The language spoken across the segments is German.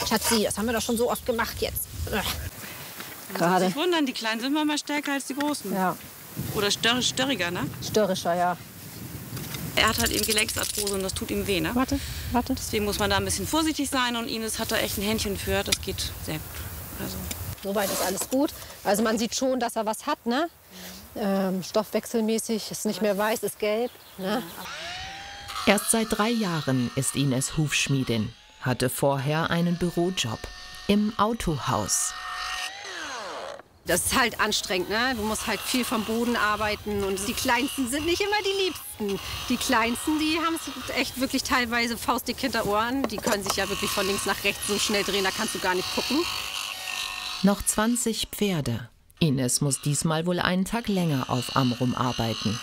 Schatzi, das haben wir doch schon so oft gemacht jetzt. Gerade. Nicht wundern, die Kleinen sind manchmal stärker als die Großen. Ja. Oder störriger, ne? Störrischer, ja. Er hat halt eben Gelenksarthrose und das tut ihm weh, ne? Warte. Deswegen muss man da ein bisschen vorsichtig sein und Ines hat da echt ein Händchen für. Das geht sehr gut. Also. Soweit ist alles gut. Also man sieht schon, dass er was hat, ne? Stoffwechselmäßig, ist nicht mehr weiß, ist gelb. Ne? Erst seit 3 Jahren ist Ines Hufschmiedin, hatte vorher einen Bürojob im Autohaus. Das ist halt anstrengend, ne? Du musst halt viel vom Boden arbeiten und die Kleinsten sind nicht immer die Liebsten. Die Kleinsten, die haben es echt wirklich teilweise faustdick hinter Ohren. Die können sich ja wirklich von links nach rechts so schnell drehen, da kannst du gar nicht gucken. Noch 20 Pferde. Ines muss diesmal wohl einen Tag länger auf Amrum arbeiten.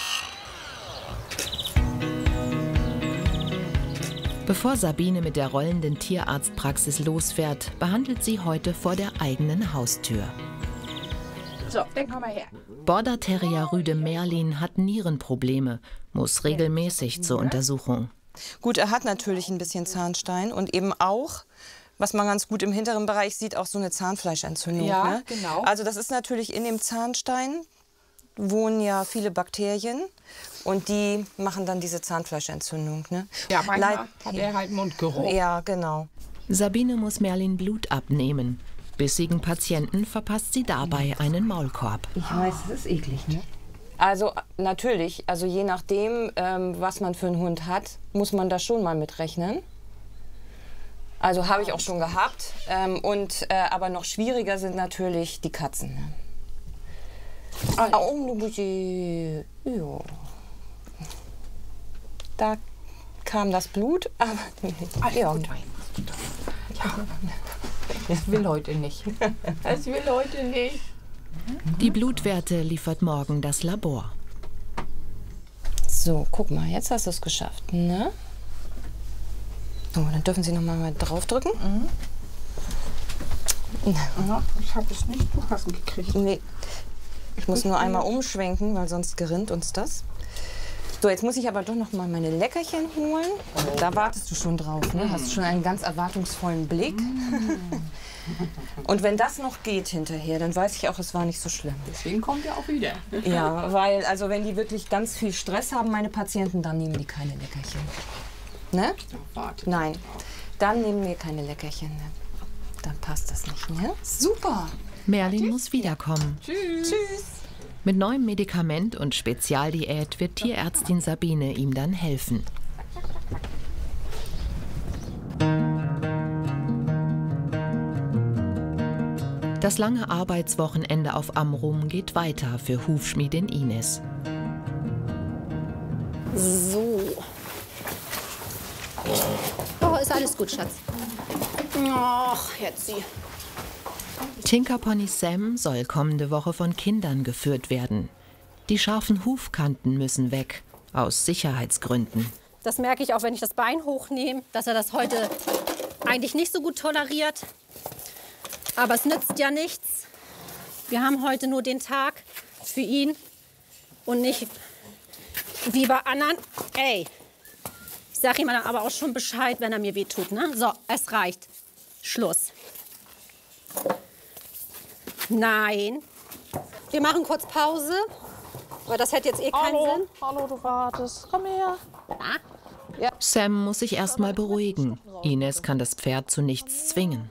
Bevor Sabine mit der rollenden Tierarztpraxis losfährt, behandelt sie heute vor der eigenen Haustür. So, dann komm mal her. Border Terrier Rüde Merlin hat Nierenprobleme, muss regelmäßig zur Untersuchung. Gut, er hat natürlich ein bisschen Zahnstein und eben auch, was man ganz gut im hinteren Bereich sieht, auch so eine Zahnfleischentzündung. Ja, ne? genau. Also das ist natürlich in dem Zahnstein wohnen ja viele Bakterien und die machen dann diese Zahnfleischentzündung. Ne? Ja, manchmal hat er halt Mundgeruch. Ja, genau. Sabine muss Merlin Blut abnehmen. Bissigen Patienten verpasst sie dabei einen Maulkorb. Ich weiß, das ist eklig, ne? Also natürlich, also je nachdem, was man für einen Hund hat, muss man da schon mal mitrechnen. Also habe ich auch schon gehabt. Aber noch schwieriger sind natürlich die Katzen. Ne? Ja. Da kam das Blut, aber ja. Das will heute nicht. Das will heute nicht. Die Blutwerte liefert morgen das Labor. So, guck mal, jetzt hast du es geschafft, ne? So, dann dürfen Sie noch mal draufdrücken. Ja, ich habe es nicht. Du hast ihn gekriegt. Nee. Ich muss nur einmal umschwenken, weil sonst gerinnt uns das. So, jetzt muss ich aber doch noch mal meine Leckerchen holen. Da wartest du schon drauf, ne? Hast schon einen ganz erwartungsvollen Blick. Und wenn das noch geht hinterher, dann weiß ich auch, es war nicht so schlimm. Deswegen kommt er auch wieder. Ja, weil also wenn die wirklich ganz viel Stress haben, meine Patienten, dann nehmen die keine Leckerchen. Ne? Nein, dann nehmen wir keine Leckerchen. Ne? Dann passt das nicht, ne? Super. Merlin muss wiederkommen. Tschüss. Tschüss. Mit neuem Medikament und Spezialdiät wird Tierärztin Sabine ihm dann helfen. Das lange Arbeitswochenende auf Amrum geht weiter für Hufschmiedin Ines. So. Oh, ist alles gut, Schatz. Och, jetzt sie. Tinkerpony Sam soll kommende Woche von Kindern geführt werden. Die scharfen Hufkanten müssen weg, aus Sicherheitsgründen. Das merke ich auch, wenn ich das Bein hochnehme, dass er das heute eigentlich nicht so gut toleriert. Aber es nützt ja nichts. Wir haben heute nur den Tag für ihn und nicht wie bei anderen. Ey, ich sage ihm dann aber auch schon Bescheid, wenn er mir wehtut. Ne? So, es reicht. Schluss. Nein. Wir machen kurz Pause, weil das hätte jetzt eh keinen Sinn. Hallo, du wartest. Komm her. Ja. Sam muss sich erst mal beruhigen. Ines kann das Pferd zu nichts zwingen.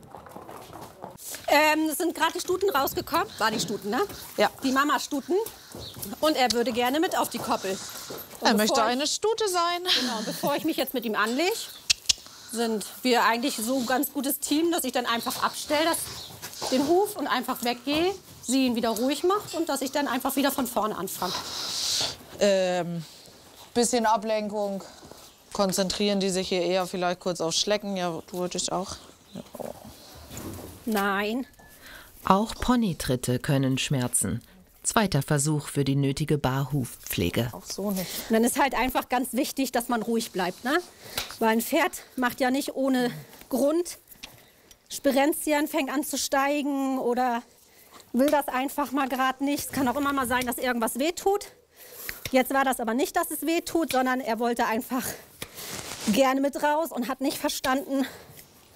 Es sind gerade die Stuten rausgekommen. War die Stuten, ne? Ja. Die Mama-Stuten. Und er würde gerne mit auf die Koppel. Und Er möchte eine Stute sein. Genau, bevor ich mich jetzt mit ihm anlege, sind wir eigentlich so ein ganz gutes Team, dass ich dann einfach abstelle, den Huf und einfach weggehe, sie ihn wieder ruhig macht und dass ich dann einfach wieder von vorne anfange. Bisschen Ablenkung. Konzentrieren die sich hier eher vielleicht kurz auf Schlecken? Ja, du würdest auch. Ja. Nein. Auch Ponytritte können schmerzen. Zweiter Versuch für die nötige Barhufpflege. Auch so nicht. Und dann ist halt einfach ganz wichtig, dass man ruhig bleibt, ne? Weil ein Pferd macht ja nicht ohne Grund Sperenzien, fängt an zu steigen oder will das einfach mal gerade nicht. Es kann auch immer mal sein, dass irgendwas wehtut. Jetzt war das aber nicht, dass es wehtut, sondern er wollte einfach gerne mit raus und hat nicht verstanden,